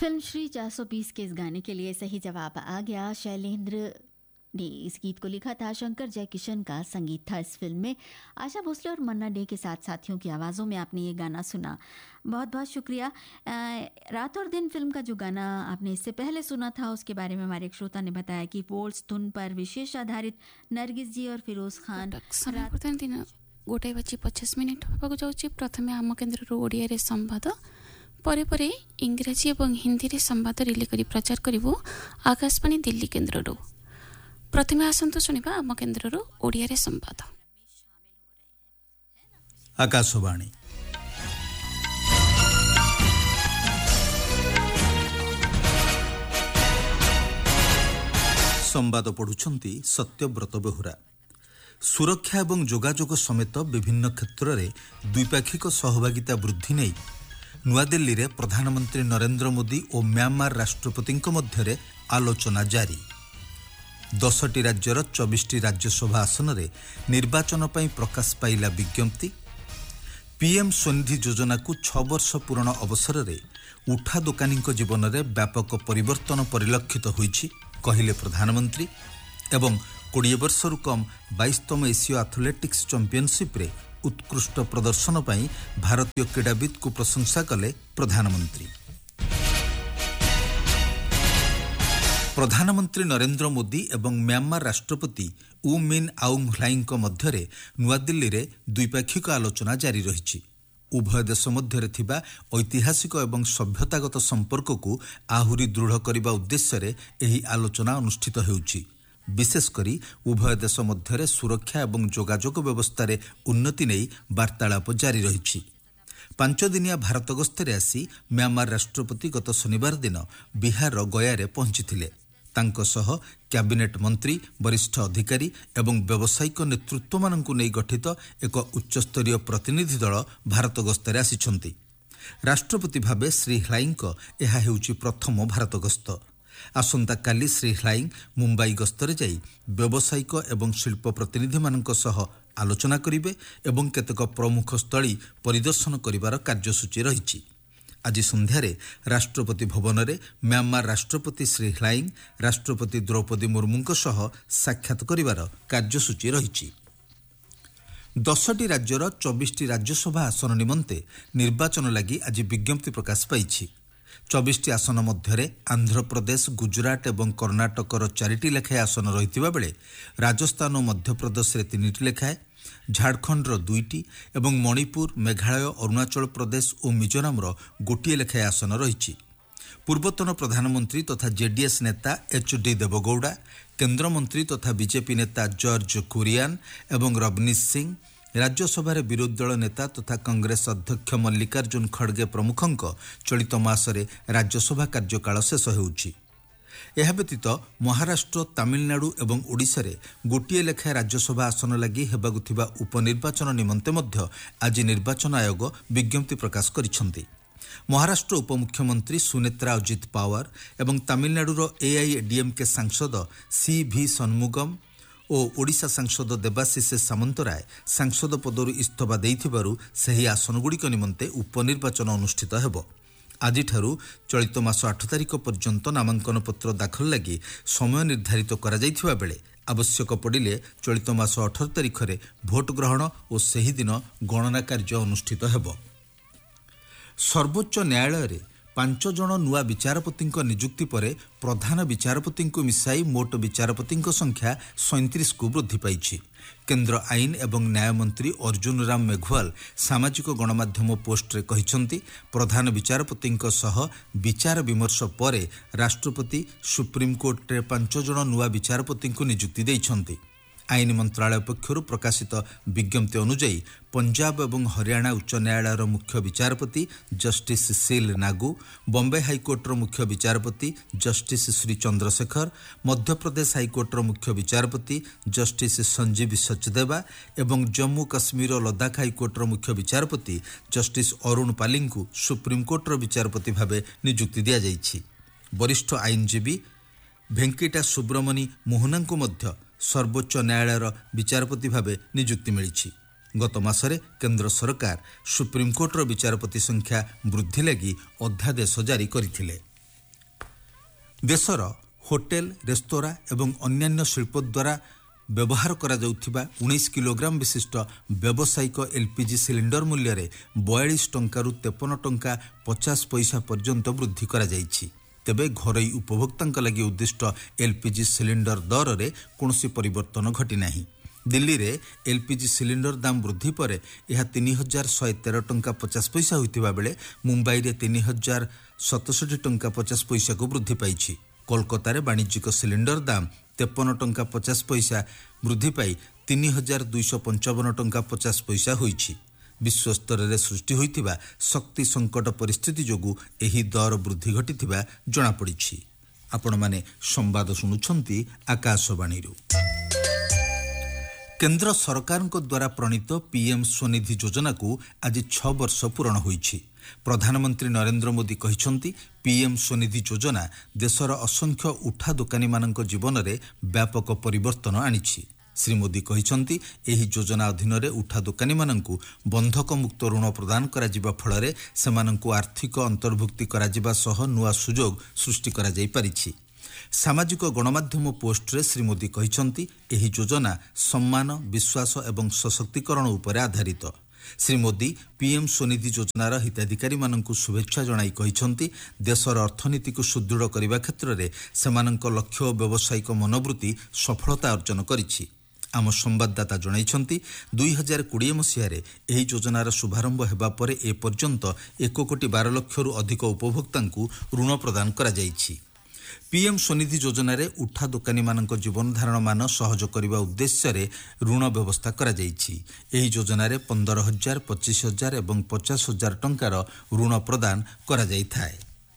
Film Shri 420 के इस गाने के लिए सही जवाब आ गया। शैलेंद्र ने इस गीत को लिखा था। शंकर जयकिशन का संगीत था इस फिल्म में। आशा भोसले और मन्ना डे के साथ साथियों की आवाज़ों में आपने ये गाना सुना, बहुत बहुत शुक्रिया। रात और दिन फिल्म का जो गाना आपने इससे पहले सुना था उसके बारे में हमारे एक श्रोता ने बताया कि वोल्स धुन पर विशेष आधारित नरगिस जी और फिरोज खान। दिन 1:50 होगा जाऊँगी। प्रथम आम केन्द्र ओडिया संवाद परे परे इंग्राजी और हिंदी रे संवाद रिले करी प्रचार करिवो आकाशवाणी दिल्ली केन्द्र। प्रथमे आसंतु सुनिबा आम केन्द्र ओडिया रे संवाद। आकाशवाणी संवाद पढ़ुछंती सत्यव्रत बेहुरा। सुरक्षा एवं जोगाजोग समेत विभिन्न क्षेत्र में द्विपाक्षिक सहभागिता वृद्धि नहीं नुआदिल्ली रे प्रधानमंत्री नरेंद्र मोदी और म्यांमार राष्ट्रपति मध्य आलोचना जारी। 10टी राज्यर 24टी राज्यसभा आसन में निर्वाचन पर प्रकाश पाइला विज्ञप्ति। पीएम स्वनिधि योजना को 6 वर्ष पूर्ण अवसर में उठा दोकानी जीवन में व्यापक परिवर्तन परिलक्षित होइछि कहिले प्रधानमंत्री। एवं 20 वर्षरु कम 22तम एशिया एथलेटिक्स चैंपियनशिप रे उत्कृष्ट प्रदर्शन पर भारतीय क्रीड़ाविद को प्रशंसा कले प्रधानमंत्री। प्रधानमंत्री नरेंद्र मोदी एवं म्यांमार राष्ट्रपति ऊ मिन आउंग ह्लाइंग मध्य नुआदिल्ली रे द्विपाक्षिक आलोचना जारी रही। उभय देश मध्य थिबा ऐतिहासिक एवं सभ्यतागत संपर्क को आहुरी दृढ़ करने उद्देश्य रे एही आलोचना अनुष्ठित हेउछि। विशेषकरी उभय देश मध्य सुरक्षा एवं जोगाजोग व्यवस्था रे उन्नति नहीं वार्तालाप जारी रही। 5 दिनिया भारत गस्तरे आसी म्यांमार राष्ट्रपति गत शनिवार दिन बिहार गया रे पहुंचीथिले। तांको सह कैबिनेट मंत्री, वरिष्ठ अधिकारी एवं व्यावसायिक नेतृत्व मानकु नै गठित एक उच्चस्तरीय प्रतिनिधि दल भारत गस्तरे आसिछंती। राष्ट्रपति भाबे श्री ह्लाइंग एहा हेउछि प्रथम भारत गस्त। आसंता काली श्री ह्लाइंग मुंबई गस्तरे जाई व्यावसायिक एवं शिल्प प्रतिनिधि मानक सह आलोचना करिवे एवं केतेक प्रमुख स्थली परिदर्शन करिवार कार्यसूची रहिछि। आज संध्यारे राष्ट्रपति भवन में म्यांमार राष्ट्रपति श्री ह्लाइंग राष्ट्रपति द्रौपदी मुर्मू सह साक्षात करिवार कार्यसूची रहिछि। 10टी राज्यर 24टी राज्यसभा आसन निमंते निर्वाचन लगी आज विज्ञप्ति प्रकाश पाइछि। 24टी आसन मध्य आंध्र प्रदेश, गुजरात एवं कर्णाटकर 4टी लेखाएं आसन रहितिबा बेले राजस्थान और मध्य प्रदेश रे 3टी लेखाएं, झारखंडर 2टी एवं मणिपुर, मेघालय, अरुणाचल प्रदेश और मिजोराम गोटे लेखाएं आसन रही। पूर्वतन प्रधानमंत्री तथा जेडीएस नेता एच.डी. देवगौड़ा, केन्द्रमंत्री तथा बीजेपी नेता जॉर्ज कुरियान एवं रवनीश सिंह, राज्यसभा विरोधी दल नेता तथा कांग्रेस अध्यक्ष मल्लिकार्जुन खड़गे प्रमुखंक चलित मासरे राज्यसभा कार्यकाल शेष होउछि। यह व्यतीत महाराष्ट्र, तमिलनाडु एवं ओडिशा रे गोटे लेखाएं राज्यसभा आसन लगी हेबाकु थिबा उपनिर्वाचन निमंते मध्य आज निर्वाचन आयोग विज्ञप्ति प्रकाश करिसंती। महाराष्ट्र उपमुख्यमंत्री सुनेत्रा अजित पावर एवं तमिलनाडुर एआईएडीएमके सांसद सी.भी. सन्मुगम और ओडिशा सांसद देवाशीष सामंतराय सांसद पदरु इस्तीफा देइथिबारु सही आसनगुड़िक निमंते उपनिर्वाचन अनुष्ठित हेबो। आजिठारु चलित मास 8 तारिख पर्यंत नामांकन पत्र दाखल लगी समय निर्धारित करा जाइथिबा बेले आवश्यक पड़िले चलित मास 18 तारिख रे भोट ग्रहण और सही दिन गणना कार्य अनुष्ठित हेबो। सर्वोच्च न्यायालय रे 5 जन नुआ विचारपति नियुक्ति पर प्रधान विचारपति मिसाई मोट विचारपति संख्या 37 को वृद्धि पाई। केन्द्र आईन एवं न्याय मंत्री अर्जुन राम मेघवाल सामाजिक गणमाध्यम पोस्ट रे कहिसंती प्रधान विचारपति सह विचार विमर्श पर राष्ट्रपति सुप्रीमकोर्ट रे 5 जन नुआ विचारपति नियुक्ति देइछंती। आईन मंत्रालय पक्षर प्रकाशित विज्ञप्ति अनुसार पंजाब एवं हरियाणा उच्च न्यायालय मुख्य विचारपति जस्टिस सील नागू, बॉम्बे हाईकोर्टर मुख्य विचारपति जस्टिस श्री चंद्रशेखर, मध्य प्रदेश हाईकोर्टर मुख्य विचारपति जस्टिस संजीव सचदेवा एवं जम्मू काश्मीर और लद्दाख हाईकोर्टर मुख्य विचारपति जस्टिस अरुण पाली को सुप्रीमकोर्टर विचारपति भावे नियुक्ति दिया जाइछि। वरिष्ठ आईनजीवी भेंकटा सुब्रमणी मोहना को मध्य सर्वोच्च न्यायालयर विचारपति भावे नियुक्ति मिली। गत मासरे केंद्र सरकार सुप्रीमकोर्टर विचारपति संख्या वृद्धि लगी अध्यादेश जारी करथिले। ଦେଶର ହୋଟେଲ ରେସ୍ତୋରାଁ ଏବଂ ଅନ୍ୟାନ୍ୟ ଶିଳ୍ପ ଦ୍ୱାରା ବ୍ୟବହାର କରାଯାଉଥିବା 19 କିଲୋଗ୍ରାମ ବିଶିଷ୍ଟ ବ୍ୟବସାୟିକ ଏଲ୍ପିଜି ସିଲିଣ୍ଡର ମୂଲ୍ୟରେ 42 ଟଙ୍କାରୁ 53 ଟଙ୍କା 50 ପଇସା ପର୍ଯ୍ୟନ୍ତ ବୃଦ୍ଧି କରାଯାଇଛି। ତେବେ ଘରୋଇ ଉପଭୋକ୍ତାଙ୍କ ଲାଗି ଉଦ୍ଦିଷ୍ଟ ଏଲ୍ପିଜି ସିଲିଣ୍ଡର ଦରରେ କୌଣସି ପରିବର୍ତ୍ତନ ଘଟିନାହିଁ। ଦିଲ୍ଲୀରେ ଏଲ୍ପିଜି ସିଲିଣ୍ଡର ଦାମ ବୃଦ୍ଧି ପରେ ଏହା 3,113 ଟଙ୍କା 50 ପଇସା ହୋଇଥିବା ବେଳେ ମୁମ୍ବାଇରେ 3,067 ଟଙ୍କା 50 ପଇସାକୁ ବୃଦ୍ଧି ପାଇଛି। କୋଲକାତାରେ ବାଣିଜ୍ୟିକ ସିଲିଣ୍ଡର ଦାମ 53 ଟଙ୍କା 50 ପଇସା ବୃଦ୍ଧି ପାଇ 3,255 ଟଙ୍କା 50 ପଇସା ହୋଇଛି। ବିଶ୍ୱସ୍ତରରେ ସୃଷ୍ଟି ହୋଇଥିବା ଶକ୍ତି ସଙ୍କଟ ପରିସ୍ଥିତି ଯୋଗୁଁ ଏହି ଦର ବୃଦ୍ଧି ଘଟିଥିବା ଜଣାପଡ଼ିଛି। ଆପଣମାନେ ସମ୍ବାଦ ଶୁଣୁଛନ୍ତି ଆକାଶବାଣୀରୁ। କେନ୍ଦ୍ର ସରକାରଙ୍କ ଦ୍ୱାରା ପ୍ରଣୀତ ପିଏମ୍ ସ୍ୱନିଧି ଯୋଜନାକୁ ଆଜି 6 ବର୍ଷ ପୂରଣ ହୋଇଛି। ପ୍ରଧାନମନ୍ତ୍ରୀ ନରେନ୍ଦ୍ର ମୋଦି କହିଛନ୍ତି ପିଏମ୍ ସ୍ୱନିଧି ଯୋଜନା ଦେଶର ଅସଂଖ୍ୟ ଉଠା ଦୋକାନୀମାନଙ୍କ ଜୀବନରେ ବ୍ୟାପକ ପରିବର୍ତ୍ତନ ଆଣିଛି। ଶ୍ରୀ ମୋଦି କହିଛନ୍ତି ଏହି ଯୋଜନା ଅଧୀନରେ ଉଠା ଦୋକାନୀମାନଙ୍କୁ ବନ୍ଧକମୁକ୍ତ ଋଣ ପ୍ରଦାନ କରାଯିବା ଫଳରେ ସେମାନଙ୍କୁ ଆର୍ଥିକ ଅନ୍ତର୍ଭୁକ୍ତି କରାଯିବା ସହ ନୂଆ ସୁଯୋଗ ସୃଷ୍ଟି କରାଯାଇପାରିଛି। ସାମାଜିକ ଗଣମାଧ୍ୟମ ପୋଷ୍ଟରେ ଶ୍ରୀ ମୋଦି କହିଛନ୍ତି ଏହି ଯୋଜନା ସମ୍ମାନ, ବିଶ୍ୱାସ ଏବଂ ସଶକ୍ତିକରଣ ଉପରେ ଆଧାରିତ। ଶ୍ରୀ ମୋଦି ପିଏମ୍ ସ୍ୱନିଧି ଯୋଜନାର ହିତାଧିକାରୀମାନଙ୍କୁ ଶୁଭେଚ୍ଛା ଜଣାଇ କହିଛନ୍ତି ଦେଶର ଅର୍ଥନୀତିକୁ ସୁଦୃଢ଼ କରିବା କ୍ଷେତ୍ରରେ ସେମାନଙ୍କ ଲକ୍ଷ୍ୟ ଓ ବ୍ୟବସାୟିକ ମନୋବୃତ୍ତି ସଫଳତା ଅର୍ଜନ କରିଛି। ଆମ ସମ୍ବାଦଦାତା ଜଣାଇଛନ୍ତି 2020 ମସିହାରେ ଏହି ଯୋଜନାର ଶୁଭାରମ୍ଭ ହେବା ପରେ ଏପର୍ଯ୍ୟନ୍ତ 1,12,00,000ରୁ ଅଧିକ ଉପଭୋକ୍ତାଙ୍କୁ ଋଣ ପ୍ରଦାନ କରାଯାଇଛି। ପିଏମ୍ ସ୍ୱନିଧି ଯୋଜନାରେ ଉଠା ଦୋକାନୀମାନଙ୍କ ଜୀବନଧାରଣ ମାନ ସହଜ କରିବା ଉଦ୍ଦେଶ୍ୟରେ ଋଣ ବ୍ୟବସ୍ଥା କରାଯାଇଛି। ଏହି ଯୋଜନାରେ 15,000, 25,000 ଏବଂ 50,000 ଟଙ୍କାର ଋଣ ପ୍ରଦାନ କରାଯାଇଥାଏ।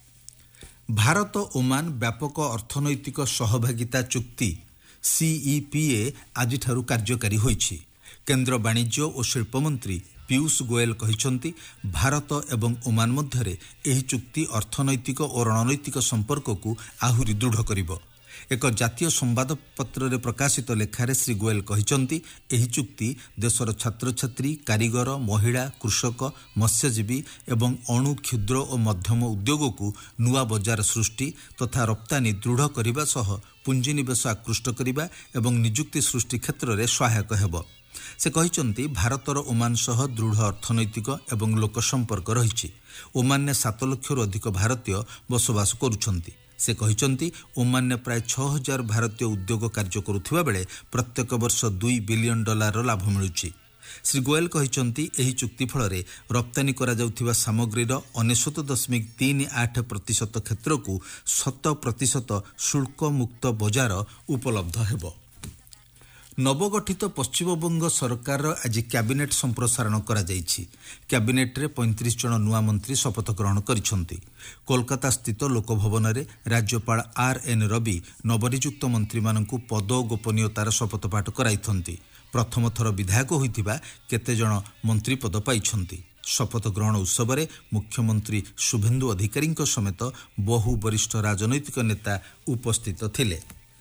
ଭାରତ ଓମାନ ବ୍ୟାପକ ଅର୍ଥନୈତିକ ସହଭାଗିତା ଚୁକ୍ତି CEPA ଆଜିଠାରୁ କାର୍ଯ୍ୟକାରୀ ହୋଇଛି। କେନ୍ଦ୍ର ବାଣିଜ୍ୟ ଓ ଶିଳ୍ପ ମନ୍ତ୍ରୀ ପୀୟୁଷ ଗୋଏଲ କହିଛନ୍ତି ଭାରତ ଏବଂ ଓମାନ ମଧ୍ୟରେ ଏହି ଚୁକ୍ତି ଅର୍ଥନୈତିକ ଓ ରଣନୈତିକ ସମ୍ପର୍କକୁ ଆହୁରି ଦୃଢ଼ କରିବ। ଏକ ଜାତୀୟ ସମ୍ବାଦପତ୍ରରେ ପ୍ରକାଶିତ ଲେଖାରେ ଶ୍ରୀ ଗୋଏଲ କହିଛନ୍ତି ଏହି ଚୁକ୍ତି ଦେଶର ଛାତ୍ରଛାତ୍ରୀ, କାରିଗର, ମହିଳା, କୃଷକ, ମତ୍ସ୍ୟଜୀବୀ ଏବଂ ଅଣୁ, କ୍ଷୁଦ୍ର ଓ ମଧ୍ୟମ ଉଦ୍ୟୋଗକୁ ନୂଆ ବଜାର ସୃଷ୍ଟି ତଥା ରପ୍ତାନୀ ଦୃଢ଼ କରିବା ସହ ପୁଞ୍ଜିନିବେଶ ଆକୃଷ୍ଟ କରିବା ଏବଂ ନିଯୁକ୍ତି ସୃଷ୍ଟି କ୍ଷେତ୍ରରେ ସହାୟକ ହେବ। ସେ କହିଛନ୍ତି ଭାରତର ଓମାନ ସହ ଦୃଢ଼ ଅର୍ଥନୈତିକ ଏବଂ ଲୋକ ସମ୍ପର୍କ ରହିଛି। ଓମାନରେ 7 ଲକ୍ଷରୁ ଅଧିକ ଭାରତୀୟ ବସବାସ କରୁଛନ୍ତି। ସେ କହିଛନ୍ତି ଓମାନରେ ପ୍ରାୟ 6,000 ଭାରତୀୟ ଉଦ୍ୟୋଗ କାର୍ଯ୍ୟ କରୁଥିବା ବେଳେ ପ୍ରତ୍ୟେକ ବର୍ଷ $2 ବିଲିୟନ ଲାଭ ମିଳୁଛି। ଶ୍ରୀ ଗୋଏଲ କହିଛନ୍ତି ଏହି ଚୁକ୍ତି ଫଳରେ ରପ୍ତାନୀ କରାଯାଉଥିବା ସାମଗ୍ରୀର 99.38% କ୍ଷେତ୍ରକୁ 100% ଶୁଳ୍କ ମୁକ୍ତ ବଜାର ଉପଲବ୍ଧ ହେବ। ନବଗଠିତ ପଶ୍ଚିମବଙ୍ଗ ସରକାରର ଆଜି କ୍ୟାବିନେଟ୍ ସମ୍ପ୍ରସାରଣ କରାଯାଇଛି। କ୍ୟାବିନେଟ୍ରେ 35 ଜଣ ନୂଆ ମନ୍ତ୍ରୀ ଶପଥ ଗ୍ରହଣ କରିଛନ୍ତି। କୋଲକାତା ସ୍ଥିତ ଲୋକଭବନରେ ରାଜ୍ୟପାଳ RN ରବି ନବନିଯୁକ୍ତ ମନ୍ତ୍ରୀମାନଙ୍କୁ ପଦ ଓ ଗୋପନୀୟତାର ଶପଥପାଠ କରାଇଛନ୍ତି। ପ୍ରଥମ ଥର ବିଧାୟକ ହୋଇଥିବା କେତେଜଣ ମନ୍ତ୍ରୀ ପଦ ପାଇଛନ୍ତି। ଶପଥ ଗ୍ରହଣ ଉତ୍ସବରେ ମୁଖ୍ୟମନ୍ତ୍ରୀ ଶୁଭେନ୍ଦୁ ଅଧିକାରୀଙ୍କ ସମେତ ବହୁ ବରିଷ୍ଠ ରାଜନୈତିକ ନେତା ଉପସ୍ଥିତ ଥିଲେ।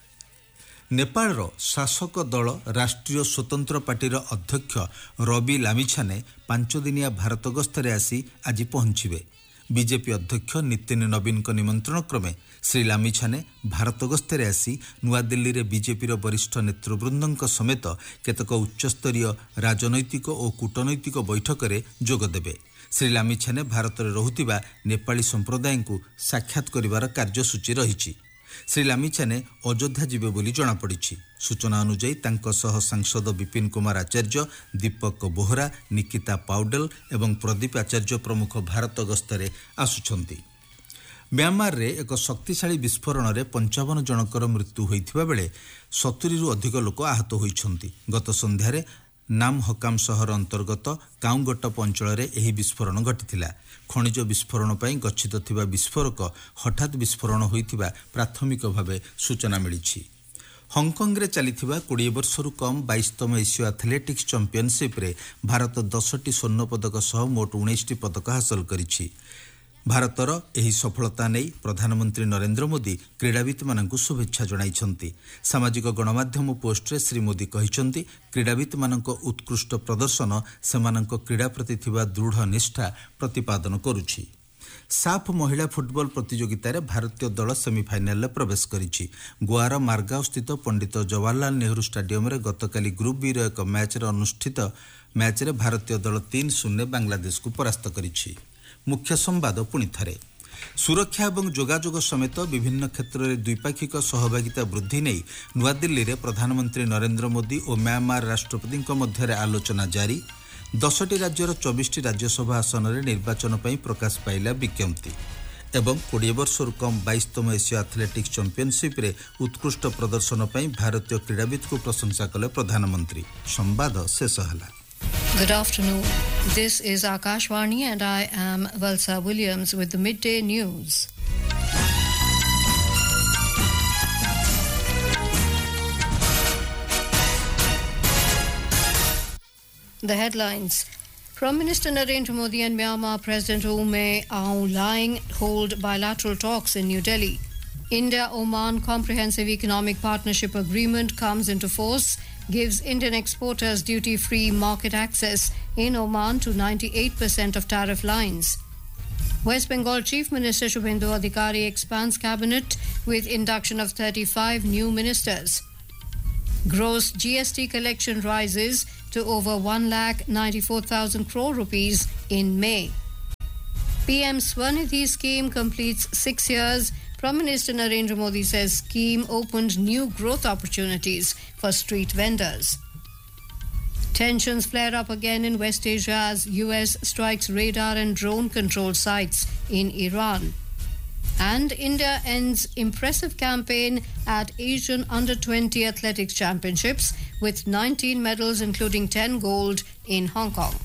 ନେପାଳର ଶାସକ ଦଳ ରାଷ୍ଟ୍ରୀୟ ସ୍ୱତନ୍ତ୍ର ପାର୍ଟିର ଅଧ୍ୟକ୍ଷ ରବି ଲାମିଛାନେ 5 ଦିନିଆ ଭାରତ ଗସ୍ତରେ ଆସି ଆଜି ପହଞ୍ଚିବେ। ବିଜେପି ଅଧ୍ୟକ୍ଷ ନିତିନ ନବୀନଙ୍କ ନିମନ୍ତ୍ରଣ କ୍ରମେ ଶ୍ରୀ ଲାମିଛାନେ ଭାରତ ଗସ୍ତରେ ଆସି ନୂଆଦିଲ୍ଲୀରେ ବିଜେପିର ବରିଷ୍ଠ ନେତୃବୃନ୍ଦଙ୍କ ସମେତ କେତେକ ଉଚ୍ଚସ୍ତରୀୟ ରାଜନୈତିକ ଓ କୂଟନୈତିକ ବୈଠକରେ ଯୋଗଦେବେ। ଶ୍ରୀ ଲାମିଛାନେ ଭାରତରେ ରହୁଥିବା ନେପାଳୀ ସମ୍ପ୍ରଦାୟଙ୍କୁ ସାକ୍ଷାତ କରିବାର କାର୍ଯ୍ୟସୂଚୀ ରହିଛି। ଶ୍ରୀ ଲାମିଛାନେ ଅଯୋଧ୍ୟା ଯିବେ ବୋଲି ଜଣାପଡ଼ିଛି। ସୂଚନା ଅନୁଯାୟୀ ତାଙ୍କ ସହ ସାଂସଦ ବିପିନ କୁମାର ଆଚାର୍ଯ୍ୟ, ଦୀପକ ବୋହରା, ନିକିତା ପାଉଡେଲ ଏବଂ ପ୍ରଦୀପ ଆଚାର୍ଯ୍ୟ ପ୍ରମୁଖ ଭାରତ ଗସ୍ତରେ ଆସୁଛନ୍ତି। म्यांमाରରେ ଏକ ଶକ୍ତିଶାଳୀ ବିସ୍ଫୋରଣରେ 55 ଜଣଙ୍କର ମୃତ୍ୟୁ ହୋଇଥିବା ବେଳେ 70ରୁ ଅଧିକ ଲୋକ ଆହତ ହୋଇଛନ୍ତି। ଗତ ସନ୍ଧ୍ୟାରେ ନାମ ହକାମ ସହର ଅନ୍ତର୍ଗତ କାଉଙ୍ଗଟପ ଅଞ୍ଚଳରେ ଏହି ବିସ୍ଫୋରଣ ଘଟିଥିଲା। ଖଣିଜ ବିସ୍ଫୋରଣ ପାଇଁ ଗଚ୍ଛିତ ଥିବା ବିସ୍ଫୋରକ ହଠାତ୍ ବିସ୍ଫୋରଣ ହୋଇଥିବା ପ୍ରାଥମିକ ଭାବେ ସୂଚନା ମିଳିଛି। ହଂକଂରେ ଚାଲିଥିବା 20 ବର୍ଷରୁ କମ୍ 22ତମ ଏସୀୟ ଆଥଲେଟିକ୍ସ ଚାମ୍ପିୟନସିପ୍ରେ ଭାରତ 10ଟି ସ୍ୱର୍ଣ୍ଣ ପଦକ ସହ ମୋଟ 19ଟି ପଦକ ହାସଲ କରିଛି। ଭାରତର ଏହି ସଫଳତା ନେଇ ପ୍ରଧାନମନ୍ତ୍ରୀ ନରେନ୍ଦ୍ର ମୋଦି କ୍ରୀଡ଼ାବିତ୍ମାନଙ୍କୁ ଶୁଭେଚ୍ଛା ଜଣାଇଛନ୍ତି। ସାମାଜିକ ଗଣମାଧ୍ୟମ ପୋଷ୍ଟରେ ଶ୍ରୀ ମୋଦି କହିଛନ୍ତି କ୍ରୀଡ଼ାବିତ୍ମାନଙ୍କ ଉତ୍କୃଷ୍ଟ ପ୍ରଦର୍ଶନ ସେମାନଙ୍କ କ୍ରୀଡ଼ା ପ୍ରତି ଥିବା ଦୃଢ଼ ନିଷ୍ଠା ପ୍ରତିପାଦନ କରୁଛି। साफ महिला फुटबल प्रतियोगितार भारतीय दल सेमिफाइनाल प्रवेश करिछि। गोवार मार्गाव स्थित पंडित जवाहरलाल नेहरू स्टाडियम रे गतकाली ग्रुप बी रो एक मैच रे अनुष्ठित मैच रे भारतीय दल 3-0 बांग्लादेश को परास्त करिछि। मुख्य संवाद पुणी थरे। सुरक्षा और जोगाजोग समेत विभिन्न क्षेत्र में द्विपाक्षिक सहभागिता वृद्धि नहीं नुआदिल्ली में प्रधानमंत्री नरेंद्र मोदी और म्यांमार राष्ट्रपति मध्य आलोचना जारी। 10टी राज्यर 24टी राज्यसभा आसन में निर्वाचन पर प्रकाश पाइला विज्ञप्ति एवं 20 वर्षर कम 22तम एशिया एथलेटिक्स चैंपियनशिप रे उत्कृष्ट प्रदर्शन पर भारतीय क्रीड़ाविद को प्रशंसा कले प्रधानमंत्री। संवाद शेष हला। Good afternoon. This is Akashvani and I am Valsa Williams with the midday news. The headlines. Prime Minister Narendra Modi and Myanmar President U Min Aung Hlaing hold bilateral talks in New Delhi. India-Oman Comprehensive Economic Partnership Agreement comes into force, gives Indian exporters duty-free market access in Oman to 98% of tariff lines. West Bengal Chief Minister Shubhendu Adhikari expands cabinet with induction of 35 new ministers. Gross GST collection rises to over 1,94,000 crore rupees in May. PM Swanidhi scheme completes 6 years. Prime Minister Narendra Modi says scheme opened new growth opportunities for street vendors. Tensions flare up again in West Asia as US strikes radar and drone control sites in Iran. And India ends impressive campaign at Asian Under-20 Athletics Championships with 19 medals including 10 gold in Hong Kong.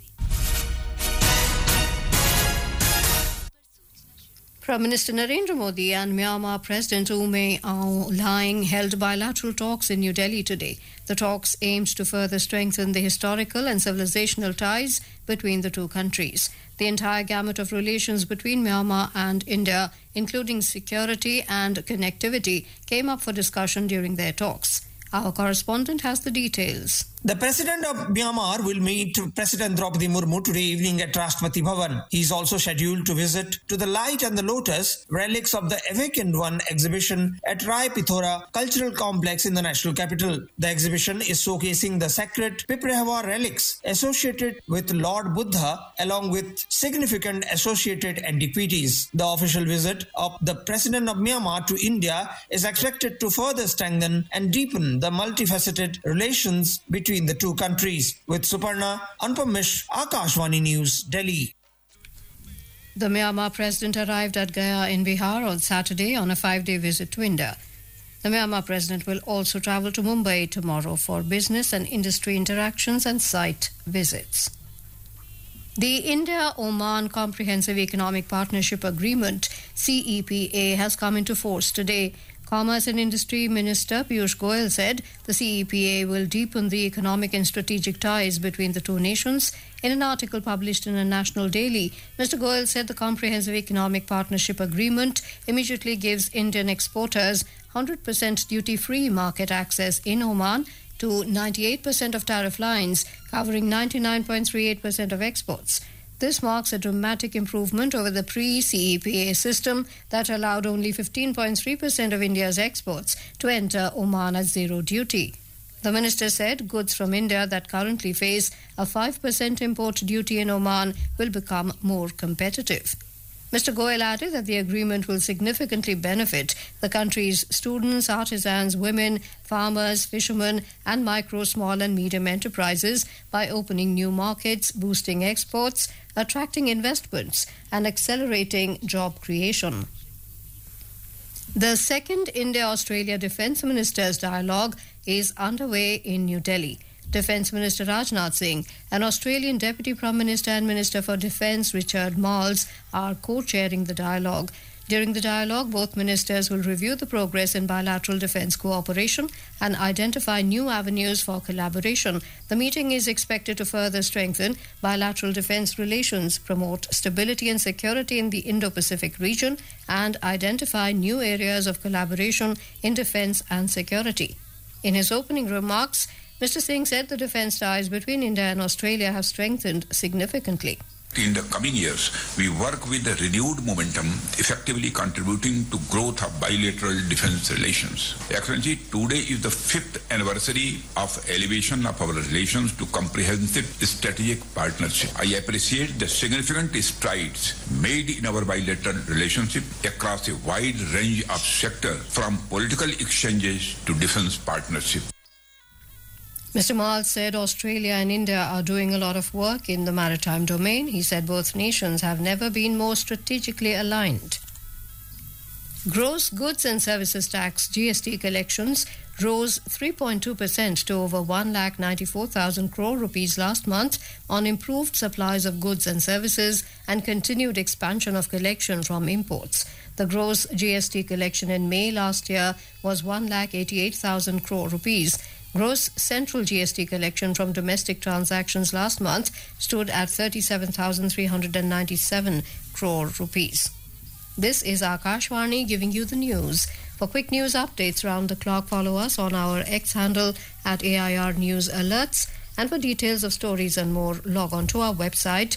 Prime Minister Narendra Modi and Myanmar President U Min Aung Hlaing held bilateral talks in New Delhi today. The talks aimed to further strengthen the historical and civilizational ties between the two countries. The entire gamut of relations between Myanmar and India, including security and connectivity, came up for discussion during their talks. Our correspondent has the details. The President of Myanmar will meet President Draupadi Murmu today evening at Rashtrapati Bhavan. He is also scheduled to visit to the Light and the Lotus, relics of the Awakened One exhibition at Rai Pithora Cultural Complex in the national capital. The exhibition is showcasing the sacred Piprahava relics associated with Lord Buddha along with significant associated antiquities. The official visit of the President of Myanmar to India is expected to further strengthen and deepen the multifaceted relations between the two countries. With Suparna Anupamish, Akashvani News, Delhi. The Myanmar president arrived at Gaya in Bihar on Saturday on a 5-day visit to India. The Myanmar president will also travel to Mumbai tomorrow for business and industry interactions and site visits. The India-Oman Comprehensive Economic Partnership Agreement, CEPA, has come into force today. Commerce and Industry Minister Piyush Goyal said the CEPA will deepen the economic and strategic ties between the two nations. In an article published in a national daily, Mr. Goyal said the Comprehensive Economic Partnership Agreement immediately gives Indian exporters 100% duty-free market access in Oman to 98% of tariff lines, covering 99.38% of exports. This marks a dramatic improvement over the pre-CEPA system that allowed only 15.3% of India's exports to enter Oman at zero duty. The minister said goods from India that currently face a 5% import duty in Oman will become more competitive. Mr. Goyal added that the agreement will significantly benefit the country's students, artisans, women, farmers, fishermen, and micro, small and medium enterprises by opening new markets, boosting exports, attracting investments, and accelerating job creation. The second India-Australia Defence Ministers' dialogue is underway in New Delhi. Defence Minister Rajnath Singh and Australian Deputy Prime Minister and Minister for Defence Richard Marles are co-chairing the dialogue. During the dialogue, both ministers will review the progress in bilateral defence cooperation and identify new avenues for collaboration. The meeting is expected to further strengthen bilateral defence relations, promote stability and security in the Indo-Pacific region, and identify new areas of collaboration in defence and security. In his opening remarks, Mr. Singh said the defence ties between India and Australia have strengthened significantly. In the coming years, we work with a renewed momentum, effectively contributing to growth of bilateral defense relations. Excellency, today is the 5th anniversary of elevation of our relations to comprehensive strategic partnership. I appreciate the significant strides made in our bilateral relationship across a wide range of sectors, from political exchanges to defense partnership. Mr. Mal said Australia and India are doing a lot of work in the maritime domain. He said both nations have never been more strategically aligned. Gross goods and services tax GST collections rose 3.2% to over 1,94,000 crore rupees last month on improved supplies of goods and services and continued expansion of collection from imports. The gross GST collection in May last year was 1,88,000 crore rupees. Gross central GST collection from domestic transactions last month stood at 37,397 crore rupees. This is Akashvani giving you the news. For quick news updates round the clock, follow us on our X handle at AIR News Alerts. And for details of stories and more, log on to our website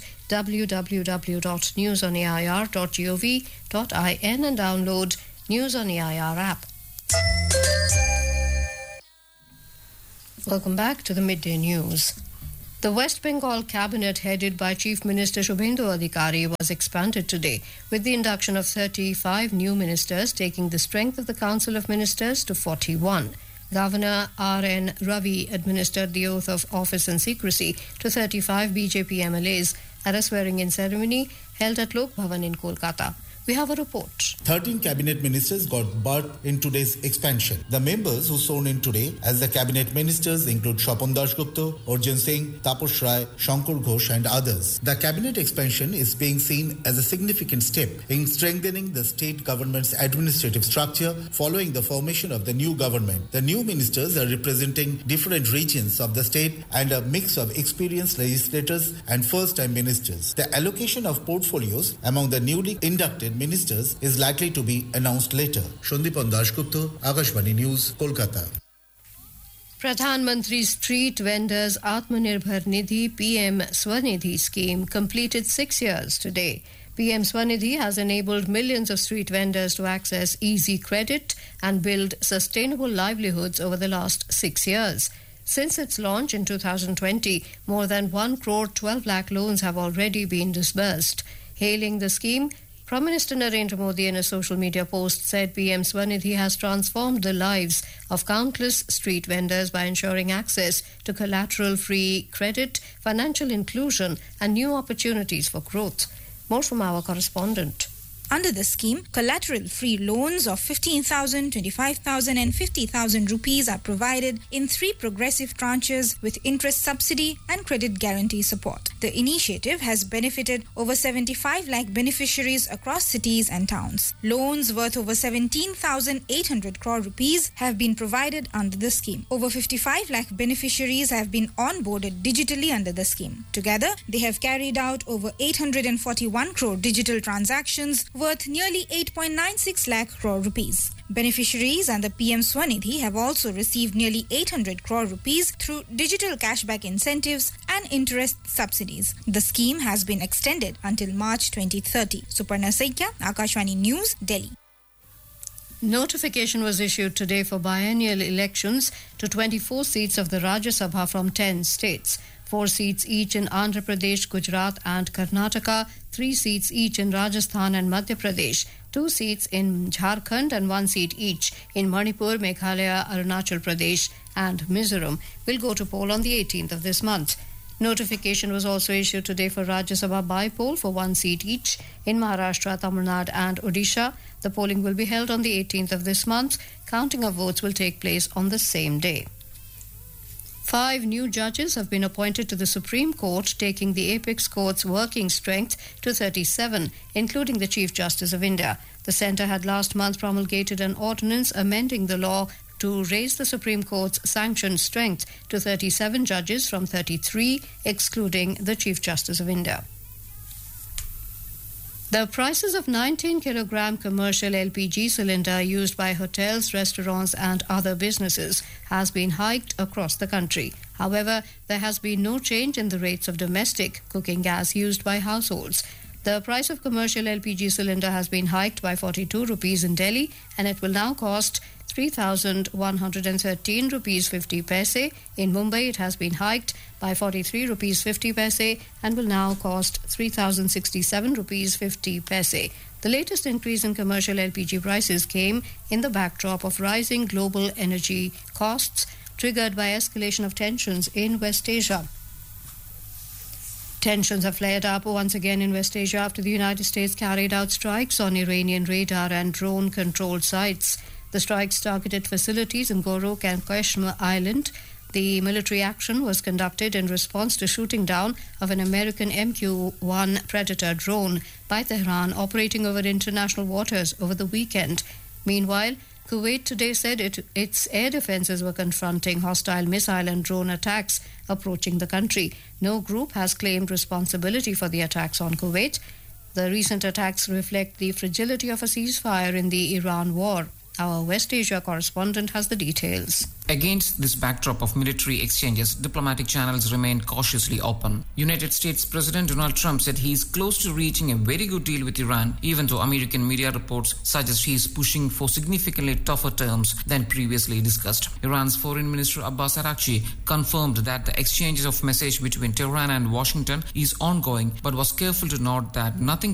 www.newsonair.gov.in and download News on AIR app. Welcome back to the Midday News. The West Bengal cabinet headed by Chief Minister Shubhendu Adhikari was expanded today, with the induction of 35 new ministers, taking the strength of the Council of Ministers to 41. Governor R.N. Ravi administered the oath of office and secrecy to 35 BJP MLAs at a swearing-in ceremony held at Lok Bhavan in Kolkata. We have a report. 13 cabinet ministers got birth in today's expansion. The members who sworn in today as the cabinet ministers include Swapan Dasgupta, Arjun Singh, Taposh Rai, Shankar Ghosh and others. The cabinet expansion is being seen as a significant step in strengthening the state government's administrative structure following the formation of the new government. The new ministers are representing different regions of the state and a mix of experienced legislators and first-time ministers. The allocation of portfolios among the newly inducted ministers is likely to be announced later. Shandipan Dasgupta, Akashvani News, Kolkata. Pradhan Mantri's Street Vendors Atmanirbhar Nidhi PM Swanidhi scheme completed 6 years today. PM Swanidhi has enabled millions of street vendors to access easy credit and build sustainable livelihoods over the last 6 years. Since its launch in 2020, more than 1 crore 12 lakh loans have already been disbursed. Hailing the scheme, Prime Minister Narendra Modi in a social media post said PM Swanidhi has transformed the lives of countless street vendors by ensuring access to collateral-free credit, financial inclusion and new opportunities for growth. More from our correspondent. Under the scheme, collateral-free loans of 15,000, 25,000 and 50,000 rupees are provided in 3 progressive tranches with interest subsidy and credit guarantee support. The initiative has benefited over 75 lakh beneficiaries across cities and towns. Loans worth over 17,800 crore rupees have been provided under the scheme. Over 55 lakh beneficiaries have been onboarded digitally under the scheme. Together, they have carried out over 841 crore digital transactions worth nearly 8.96 lakh crore rupees. Beneficiaries and the PM Swanidhi have also received nearly 800 crore rupees through digital cashback incentives and interest subsidies. The scheme has been extended until March 2030. Suparna Saikya, Akashvani News, Delhi. Notification was issued today for biennial elections to 24 seats of the Rajya Sabha from 10 states. 4 seats each in Andhra Pradesh, Gujarat and Karnataka, 3 seats each in Rajasthan and Madhya Pradesh, 2 seats in Jharkhand and 1 seat each in Manipur, Meghalaya, Arunachal Pradesh and Mizoram will go to poll on the 18th of this month. Notification was also issued today for Rajya Sabha by-poll for 1 seat each in Maharashtra, Tamil Nadu and Odisha. The polling will be held on the 18th of this month. Counting of votes will take place on the same day. 5 new judges have been appointed to the Supreme Court, taking the Apex Court's working strength to 37, including the Chief Justice of India. The centre had last month promulgated an ordinance amending the law to raise the Supreme Court's sanctioned strength to 37 judges from 33, excluding the Chief Justice of India. The prices of 19-kilogram commercial LPG cylinder used by hotels, restaurants and other businesses has been hiked across the country. However, there has been no change in the rates of domestic cooking gas used by households. The price of commercial LPG cylinder has been hiked by 42 rupees in Delhi, and it will now cost 3,113 rupees 50 paise. In Mumbai, it has been hiked by 43 rupees 50 paise and will now cost 3,067 rupees 50 paise. The latest increase in commercial LPG prices came in the backdrop of rising global energy costs triggered by escalation of tensions in West Asia. Tensions have flared up once again in West Asia after the United States carried out strikes on Iranian radar and drone-controlled sites. The strikes targeted facilities in Gorok and Kashmir Island. The military action was conducted in response to shooting down of an American MQ-1 Predator drone by Tehran operating over international waters over the weekend. Meanwhile, Kuwait today said its air defenses were confronting hostile missile and drone attacks approaching the country. No group has claimed responsibility for the attacks on Kuwait. The recent attacks reflect the fragility of a ceasefire in the Iran war. Our West Asia correspondent has the details. Against this backdrop of military exchanges, diplomatic channels remain cautiously open. United States President Donald Trump said he is close to reaching a very good deal with Iran, even though American media reports suggest he is pushing for significantly tougher terms than previously discussed. Iran's Foreign Minister Abbas Araghchi confirmed that the exchanges of messages between Tehran and Washington is ongoing, but was careful to note that nothing